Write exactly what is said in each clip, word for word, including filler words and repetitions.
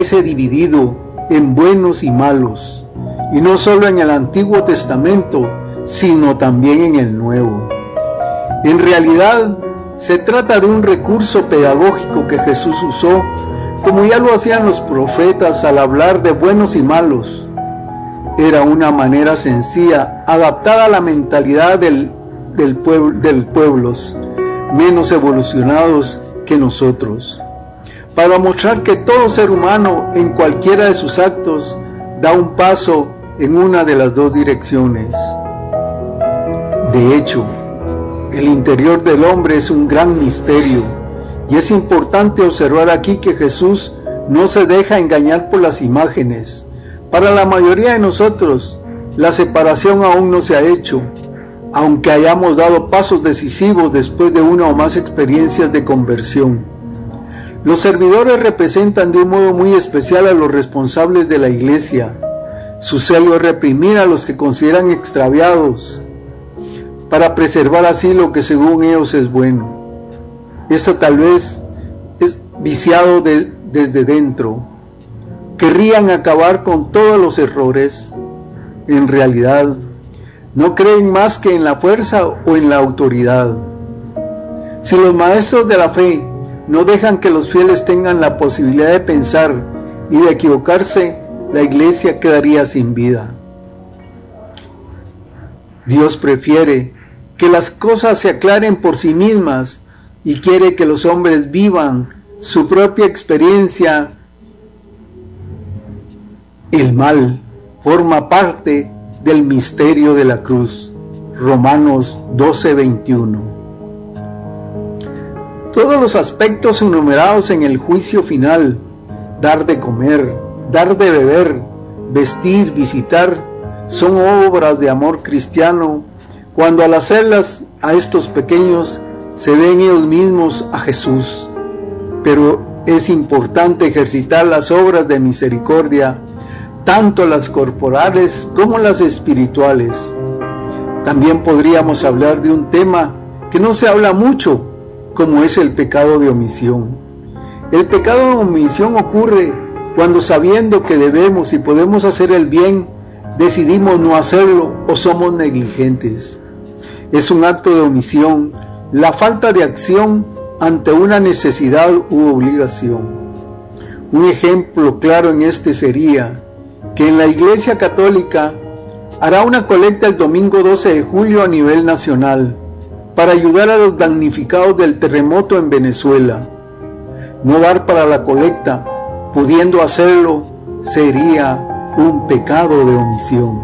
dice dividido en buenos y malos, y no solo en el Antiguo Testamento, sino también en el Nuevo. En realidad, se trata de un recurso pedagógico que Jesús usó, como ya lo hacían los profetas al hablar de buenos y malos. Era una manera sencilla, adaptada a la mentalidad del, del, pueblo, del pueblos menos evolucionados que nosotros, para mostrar que todo ser humano en cualquiera de sus actos da un paso en una de las dos direcciones. De hecho, el interior del hombre es un gran misterio, y es importante observar aquí que Jesús no se deja engañar por las imágenes. Para la mayoría de nosotros, la separación aún no se ha hecho, aunque hayamos dado pasos decisivos después de una o más experiencias de conversión. Los servidores representan de un modo muy especial a los responsables de la iglesia. Su celo es reprimir a los que consideran extraviados, para preservar así lo que según ellos es bueno. Esto tal vez es viciado de, desde dentro. Querrían acabar con todos los errores. En realidad, no creen más que en la fuerza o en la autoridad. Si los maestros de la fe no dejan que los fieles tengan la posibilidad de pensar y de equivocarse, la iglesia quedaría sin vida. Dios prefiere que las cosas se aclaren por sí mismas y quiere que los hombres vivan su propia experiencia. El mal forma parte del misterio de la cruz. Romanos doce veintiuno. Todos los aspectos enumerados en el juicio final, dar de comer, dar de beber, vestir, visitar, son obras de amor cristiano, cuando al hacerlas a estos pequeños se ven ellos mismos a Jesús. Pero es importante ejercitar las obras de misericordia, tanto las corporales como las espirituales. También podríamos hablar de un tema que no se habla mucho, como es el pecado de omisión. El pecado de omisión ocurre cuando, sabiendo que debemos y podemos hacer el bien, decidimos no hacerlo o somos negligentes. Es un acto de omisión, la falta de acción ante una necesidad u obligación. Un ejemplo claro en este sería que en la Iglesia Católica hará una colecta el domingo doce de julio a nivel nacional para ayudar a los damnificados del terremoto en Venezuela. No dar para la colecta, pudiendo hacerlo, sería un pecado de omisión.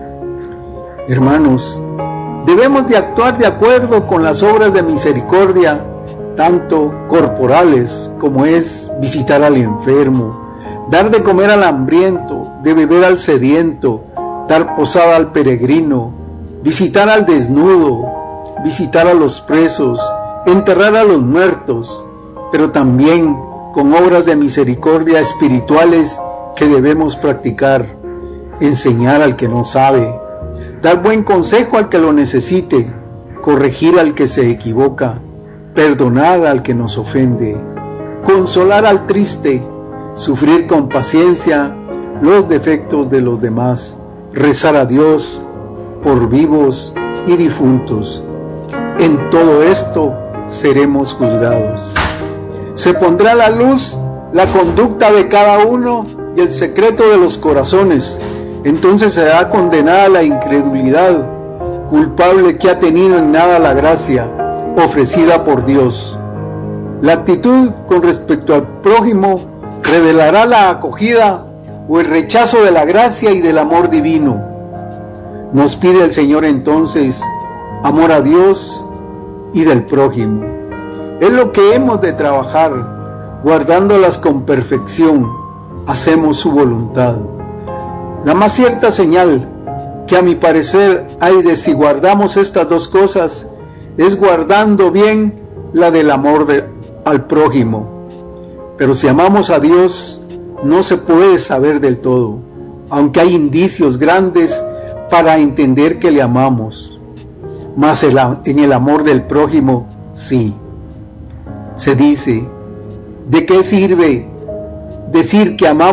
Hermanos, debemos de actuar de acuerdo con las obras de misericordia, tanto corporales como es visitar al enfermo, dar de comer al hambriento, de beber al sediento, dar posada al peregrino, visitar al desnudo, visitar a los presos, enterrar a los muertos, pero también con obras de misericordia espirituales que debemos practicar, enseñar al que no sabe, dar buen consejo al que lo necesite, corregir al que se equivoca, perdonar al que nos ofende, consolar al triste, sufrir con paciencia los defectos de los demás, rezar a Dios por vivos y difuntos. En todo esto seremos juzgados. Se pondrá a la luz la conducta de cada uno y el secreto de los corazones. Entonces será condenada la incredulidad, culpable que ha tenido en nada la gracia ofrecida por Dios. La actitud con respecto al prójimo revelará la acogida o el rechazo de la gracia y del amor divino. Nos pide el Señor entonces amor a Dios y del prójimo. Es lo que hemos de trabajar, guardándolas con perfección, hacemos su voluntad. La más cierta señal que a mi parecer hay de si guardamos estas dos cosas es guardando bien la del amor de, al prójimo. Pero si amamos a Dios, no se puede saber del todo, aunque hay indicios grandes para entender que le amamos. Mas el, en el amor del prójimo, sí. Se dice, ¿de qué sirve decir que amamos